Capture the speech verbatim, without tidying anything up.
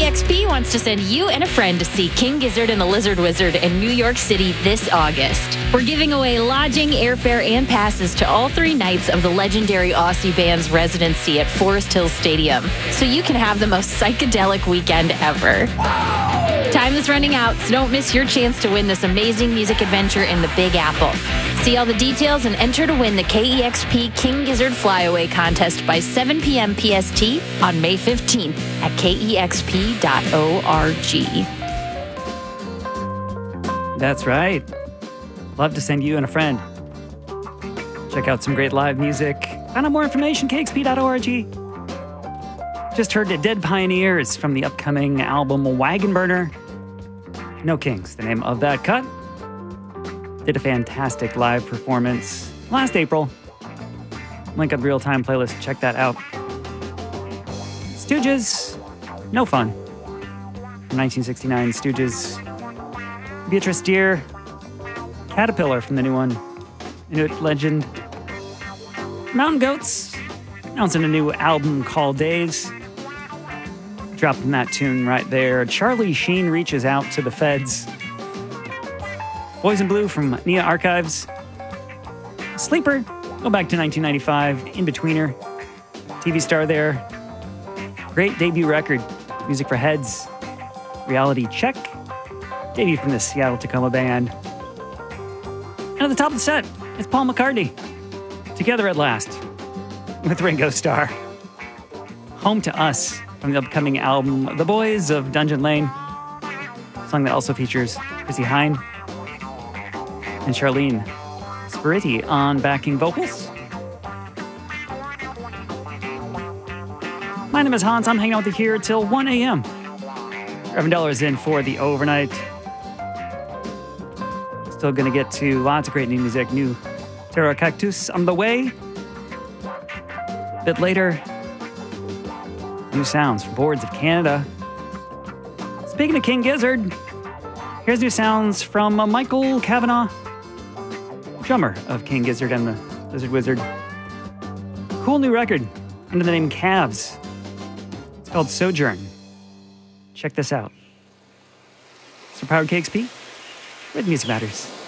X P wants to send you and a friend to see King Gizzard and the Lizard Wizard in New York City this August. We're giving away lodging, airfare, and passes to all three nights of the legendary Aussie band's residency at Forest Hills Stadium, so you can have the most psychedelic weekend ever. Time is running out, so don't miss your chance to win this amazing music adventure in the Big Apple. See all the details and enter to win the K E X P King Gizzard Flyaway contest by seven p.m. P S T on May fifteenth at K E X P dot org. That's right. Love to send you and a friend. Check out some great live music. Find out more information, K X P dot org. Just heard the Dead Pioneers from the upcoming album Wagon Burner. No Kings, the name of that cut. Did a fantastic live performance last April. Link up real-time playlist, check that out. Stooges, No Fun. From nineteen sixty-nine, Stooges. Beatrice Deer. Caterpillar from the new one. Inuit Legend. Mountain Goats. Announcing a new album called Days. Dropping that tune right there. Charlie Sheen Reaches Out to the Feds. Boys in Blue from Nia Archives. Sleeper, go back to nineteen ninety-five, In-Betweener. T V star there. Great debut record, Music for Heads. Reality Check, debut from the Seattle Tacoma Band. And at the top of the set, it's Paul McCartney. Together at Last, with Ringo Starr. Home to Us, from the upcoming album The Boys of Dungeon Lane. A song that also features Chrissy Hine and Charlene Spiritti on backing vocals. My name is Hans. I'm hanging out with you here till one a.m. Reverend Dollar is in for the overnight. Still going to get to lots of great new music. New Terra Cactus on the way. A bit later, new sounds from Boards of Canada. Speaking of King Gizzard, here's new sounds from uh, Michael Kavanagh, drummer of King Gizzard and the Lizard Wizard. Cool new record under the name Calves. It's called Sojourn. Check this out. So Powered K X P with Music Matters.